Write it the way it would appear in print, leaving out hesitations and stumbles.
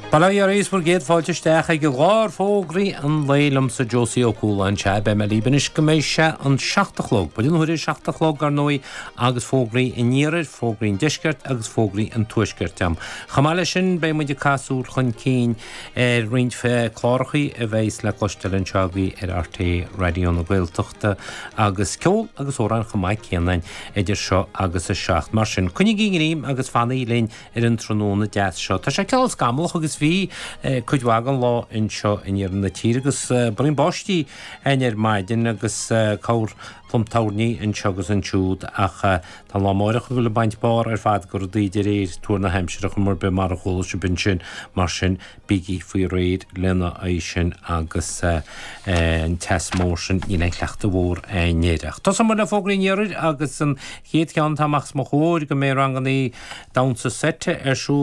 Balai ar éismór géad fáilte steach ag gár fógraí an léilm sa Josie O'Coolan se be me líbanis goméise an 16 Ba dún thuir 16 ar nói agus fógraí in níir, fógraí in disgurt agus fógraí an tuisgurt am. Chamáile sin be muid casúr chun cín riint fe chlárachaí a bheits le costal an seagaí RT Radio na Gaeltachta agus ceol agus óran chamáid céanain idir seo agus a 6 mar sin. Cunnig gíim agus fannaí léinn an tróna deas seo. Tá sé ceol scamlach agus bhí chuidhagan lá in seo in na tír agus brin bostí in maidin agus cáir plum táirní in segus an siúd ach tá lámáireach go le baint bar ar fad gur dtíidir éir túair na heimseach mar be mar a chola se bin sin mar sin bigí faoi réad lena é sin agus an test mór sin í leachta bhór néireach. Tá mar le fógraínéir agus an chéad ceann tamachs mo chóir go mé ranganí damsa sete ar siú